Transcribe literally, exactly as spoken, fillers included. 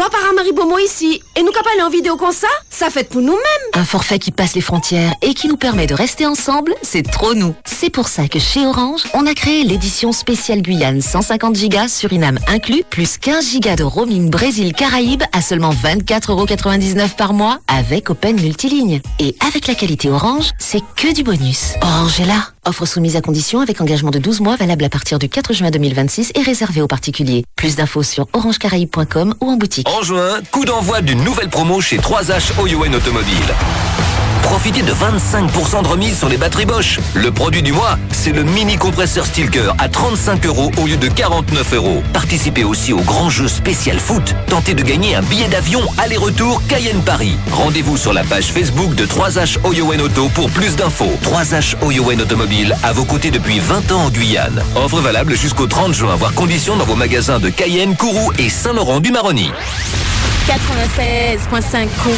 par un Maribomo ici. Et nous capons aller en vidéo comme ça, ça fait pour nous-mêmes. Un forfait qui passe les frontières et qui nous permet de rester ensemble, c'est trop nous. C'est pour ça que chez Orange, on a créé l'édition spéciale Guyane cent cinquante gigas Suriname inclus, plus quinze gigas de roaming Brésil-Caraïbes à seulement vingt-quatre euros quatre-vingt-dix-neuf par mois avec Open Multiligne. Et avec la qualité Orange, c'est que du bonus. Orange est là. Offre soumise à condition avec engagement de douze mois valable à partir du quatre juin deux mille vingt-six et réservé aux particuliers. Plus d'infos sur orange caraïbes point com ou en boutique. En juin, coup d'envoi d'une nouvelle promo chez trois H Oyoen Automobile. Profitez de vingt-cinq pour cent de remise sur les batteries Bosch. Le produit du mois, c'est le mini compresseur Stilker à trente-cinq euros au lieu de quarante-neuf euros. Participez aussi au grand jeu spécial foot. Tentez de gagner un billet d'avion aller-retour Cayenne-Paris. Rendez-vous sur la page Facebook de trois H Oyoen Auto pour plus d'infos. trois H Oyoen Automobile, à vos côtés depuis vingt ans en Guyane. Offre valable jusqu'au trente juin, voire conditions dans vos magasins de Cayenne, Kourou et Saint-Laurent-du-Maroni. quatre-vingt-seize virgule cinq